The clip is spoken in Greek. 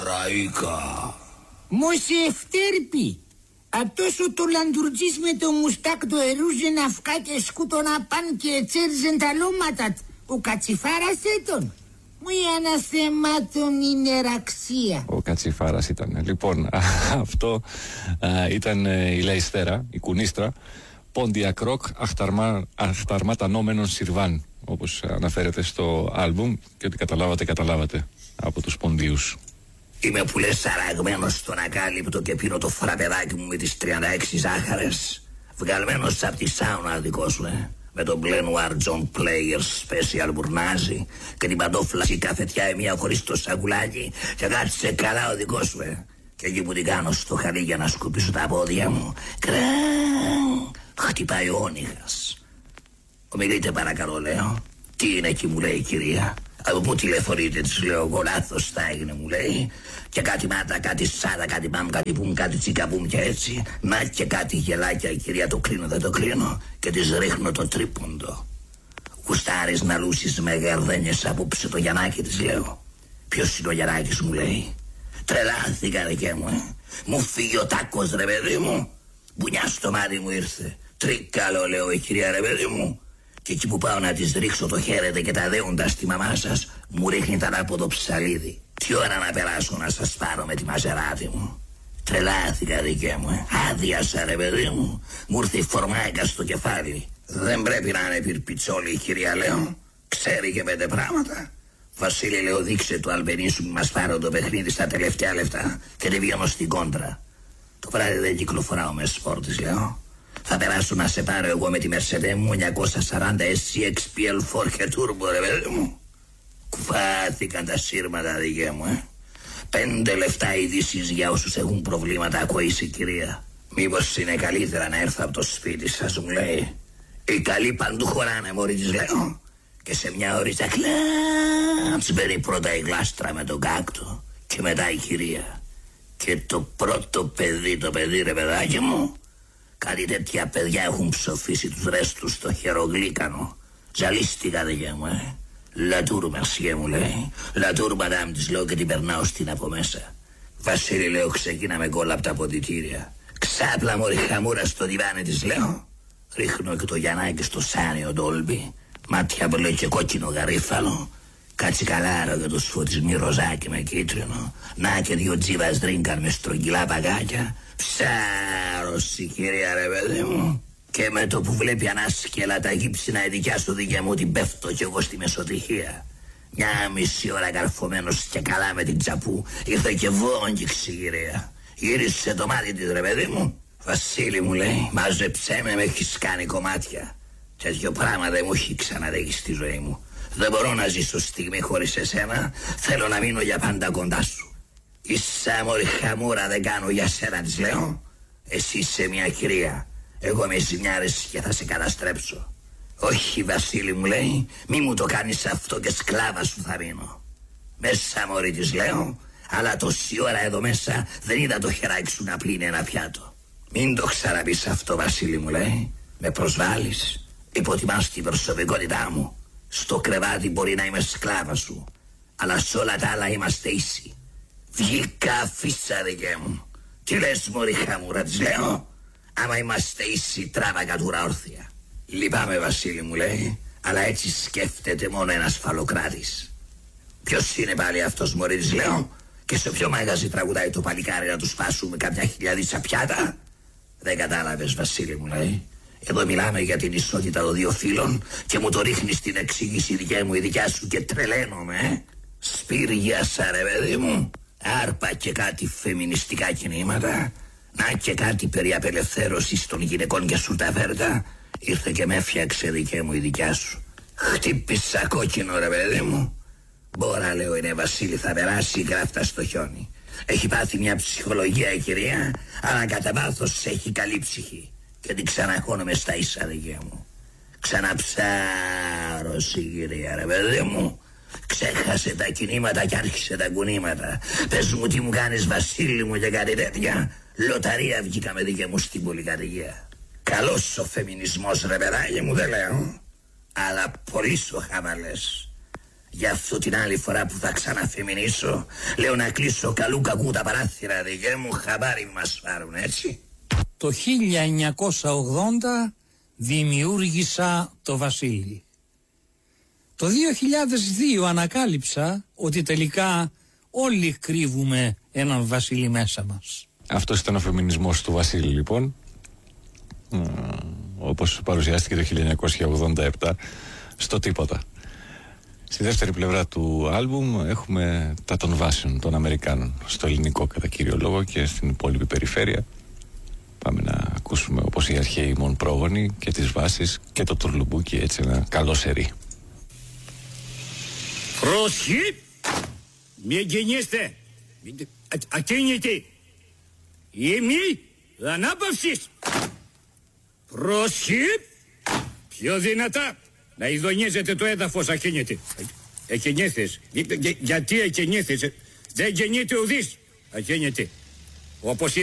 Αραϊκά. Μου σε ευτέρπει. Ατόσο το λαντουρτζής με το μουστάκ το ερούζε να φκά και σκούτο να παν και τσέρζεν τα λώματα. Ο Κατσιφάρας έτον. Μου η αναθεμάτων είναι ραξία. Ο Κατσιφάρας ήταν. Λοιπόν, αυτό ήταν η Λαϊστέρα, η κουνίστρα. Πόντια κρόκ, αχταρμάτανόμενον Σιρβάν, όπως αναφέρεται στο άλμπουμ, και ότι καταλάβατε από τους ποντίους. Είμαι που λες σαραγμένος στον ακάλυπτο και πίνω το φραπεδάκι μου με τις 36 ζάχαρες. Βγαλμένος απ' τη σάουνα δικό σου, με τον μπλε νουάρ John Player Special μπουρνάζι και την παντόφλα η καφετιά μία χωρίς το σακουλάκι και κάτσε καλά ο δικός σου, Και εκεί που την κάνω στο χαλί για να σκουπίσω τα πόδια μου, χτυπάει ο όνυχας. Ομιλείτε παρακαλώ, λέω. Τι είναι εκεί, μου λέει η κυρία. Από πού τηλεφωνείτε, της λέω. Εγώ λάθος θα έγινε, μου λέει. Και κάτι μάτα, κάτι σάτα, κάτι μπαμ, κάτι πουμ, κάτι τσικαπουμ και έτσι. Να και κάτι γελάκια, η κυρία, το κλείνω, δεν το κλείνω. Και της ρίχνω το τρίποντο. Γουστάρεις να λούσεις με γαρδένιες απόψε το Γιαννάκι, της λέω. Ποιος είναι ο Γιαννάκης, μου λέει. Τρελάθηκα, δικέ μου, Μου φύγει ο τάκος, ρε παιδί μου. Μπουνιά στο μάτι μου ήρθε. Τρίκαλο, λέω, η κυρία, ρε παιδί μου. Και εκεί που πάω να της ρίξω το χαίρετε και τα δέοντα στη μαμά σας, μου ρίχνει τα από το ψαλίδι. Τι ώρα να περάσω να σας πάρω με τη μαζεράτη μου. Τρελάθηκα, δικέ μου, Άδειασα, ρε παιδί μου. Μου ήρθε η φορμάικα στο κεφάλι. Δεν πρέπει να είναι πυρπιτσόλη η κυρία, λέω. Ξέρει και 5 πράγματα. Βασίλη, λέω, δείξε του Αλμπενίσου που μας πάρω το παιχνίδι στα τελευταία λεφτά και δεν βγαίνω στην κόντρα. Το βράδυ δεν κυκλοφοράω με σπόρτης, λέω. Θα περάσω να σε πάρω εγώ με τη Mercedes μου 940 SC XPL4 και Turbo, ρε παιδί μου. Κουφάθηκαν τα σύρματα, δικέ μου, 5 λεφτά ειδήσεις για όσους έχουν προβλήματα, ακούεις η κυρία. Μήπως είναι καλύτερα να έρθω από το σπίτι σας, μου λέει. Οι καλοί παντού χωράνε, μωρή, της λέω. Και σε μια ωρίτσα κλαμπς μπαίνει πρώτα η γλάστρα με τον κάκτο και μετά η κυρία. Και το πρώτο παιδί, το παιδί, ρε παιδάκι μου, κάτι τέτοια παιδιά έχουν ψοφήσει τους ρέστους στο χερογλύκανο. Ζαλίστηκα, δικέ μου, Λατούρ, μερσιέ, μου λέει. Λατούρ, μαντάμ, της λέω και την περνάω στην από μέσα. Βασίλη, λέω, ξεκίνα με κόλλα απ' τα ποντιτήρια. Ξάπλα, μωρή χαμούρα στο διβάνι, της λέω. Ρίχνω και το Γιαννάκι στο σάνιο ντόλμπι. Μάτια μπλε και κόκκινο γαρίφαλο. Κάτσε καλάρο και το σφωτισμί ροζάκι με κίτρινο. Να και 2 τζίβας δρίνκαν με στρογγυλά παγάκια. Ψάρωση, κυρία, ρε παιδί μου. Και με το που βλέπει ανάσκελα τα γύψινα η δικιά σου δικιά μου, την πέφτω κι εγώ στη μεσοτυχία. 1,5 ώρα καρφωμένος και καλά με την τσαπού, ήρθε και βόγγιξη, κυρία. Γύρισε το μάτι της, ρε παιδί μου. Βασίλη, μου λέει, μάζεψέ με έχεις κάνει κομμάτια. Τέτοιο πράγμα δεν μου έχει ξαναδέχει στη ζωή μου. Δεν μπορώ να ζήσω στιγμή χωρίς εσένα. Θέλω να μείνω για πάντα κοντά σου. Ίσα, μωρή χαμούρα, δεν κάνω για σένα, της λέω. Εσύ είσαι μια κυρία. Εγώ είμαι ζημιάρης και θα σε καταστρέψω. Όχι, Βασίλη, μου λέει, μη μου το κάνεις αυτό και σκλάβα σου θα μείνω. Μέσα, μωρή, της λέω, αλλά τόση ώρα εδώ μέσα δεν είδα το χεράκι σου να πλύνει ένα πιάτο. Μην το ξαναπείς αυτό, Βασίλη, μου λέει. Με προσβάλλεις. Υποτιμάς την προσωπικότητά μου. Στο κρεβάτι μπορεί να είμαι σκλάβα σου, αλλά σε όλα τα άλλα είμαστε ίσοι. Βγήκα, φύσα, δικέ μου. Τι λες, μωρή χαμούρα, της λέω. Άμα είμαστε ίσοι, τράβα κατούρα όρθια. Λυπάμαι, Βασίλη, μου λέει, αλλά έτσι σκέφτεται μόνο ένας φαλοκράτης. Ποιος είναι πάλι αυτός, μωρή, της λέω. Και σε ποιο μαγαζί τραγουδάει το παλικάρι να του σπάσουμε κάποια χιλιαδίτσα πιάτα. Δεν κατάλαβες, Βασίλη, μου λέει. Εδώ μιλάμε για την ισότητα των 2 φύλων και μου το ρίχνεις την εξήγηση δικιά μου, η δικιά σου, και τρελαίνομαι, Σπύργιασα, ρε παιδί μου. Άρπα και κάτι φεμινιστικά κινήματα. Να και κάτι περί απελευθέρωσης των γυναικών και σουρταβέρτα. Ήρθε και με έφτιαξε, δικέ μου, η δικιά σου. Χτύπησα κόκκινο, ρε παιδί μου. Μπόρα, λέω, είναι, Βασίλη, θα περάσει, γράφτα στο χιόνι. Έχει πάθει μια ψυχολογία η κυρία, αλλά κατά βάθος έχει καλή ψυχή. Και την ξαναχώνομαι στα ίσα, δικέ μου. Ξαναψάρωση, κυρία, ρε παιδί μου. Ξέχασε τα κινήματα και άρχισε τα κουνήματα. Πες μου τι μου κάνεις, Βασίλη μου, και κάτι τέτοια. Λοταρία βγήκαμε, δικέ μου, στην πολυκατοικία. Καλός ο φεμινισμός, ρε παιδάκι μου, δεν λέω. Αλλά πολύ σου χαβαλές. Γι' αυτό την άλλη φορά που θα ξαναφεμινήσω, λέω να κλείσω καλού κακού τα παράθυρα, δικέ μου, χαμπάρι μας πάρουν, έτσι. Το 1980 δημιούργησα το Βασίλη. Το 2002 ανακάλυψα ότι τελικά όλοι κρύβουμε έναν Βασίλη μέσα μας. Αυτός ήταν ο φεμινισμός του Βασίλη, λοιπόν, όπως παρουσιάστηκε το 1987 στο τίποτα. Στη δεύτερη πλευρά του άλμπουμ έχουμε τα των βάσεων των Αμερικάνων, στο ελληνικό κατά κύριο λόγο και στην υπόλοιπη περιφέρεια. Πάμε να ακούσουμε όπως οι αρχαίοι μον πρόγονοι και τις βάσεις και το τουρλουμπούκι, έτσι ένα καλό σερί. Προσχή! Μη γεννήστε! Ακίνητη! Ημί ανάπαυσης! Προσχή! Πιο δυνατά! Να ειδονίζετε το έδαφος ακίνητη! Εκινήθες! Γιατί εκινήθες? Δεν γεννείται ουδής! Ακίνητη! Όπως